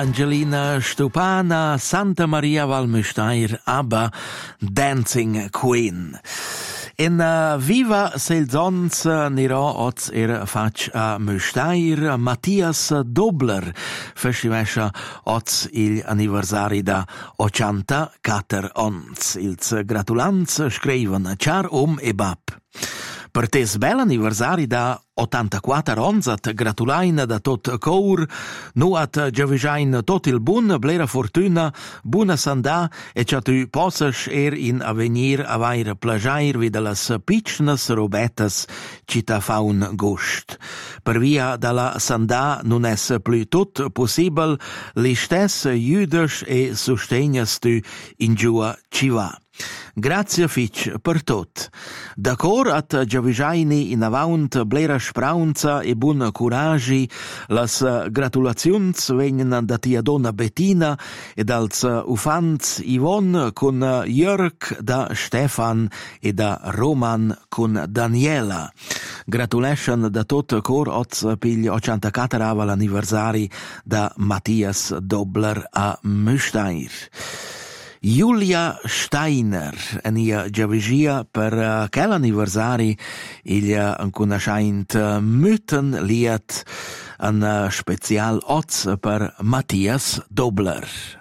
Angelina Stupana, Santa Maria Valmüstair, ABBA, Dancing Queen. In viva selzons nirò oz fac a Müstair Mattias Dobler festivescha oz il anniversari da 84 ons. Ils gratulants scriven char e bab. Per tes bel anniversari da 84 ons at gratulain da tot cour, nu at giavisain tot il bun, blera fortuna, buna sandà e cia tu possas in avenir avair plagiair vid las piccnas robetas ci ta fa un gust. Per via dalla sandà non es plü tot possibel, li stes jüdes e sustegnas tu in giua ci va. Grazie fitch per tot. D'accordo at giavisaini in avant blera spraunza e buon curagi, las gratulazions vegnan da tia donna Bettina ed als ufants Yvonne con Jörg da Stefan e da Roman con Daniela. Gratulation da tot cor oz pigli 84 aval anniversari da Mattias Dobler a Müstair. Julia Steiner, ania giavigia per quel anniversari il anconoscent müten liet an special oz per Mattias Dobler.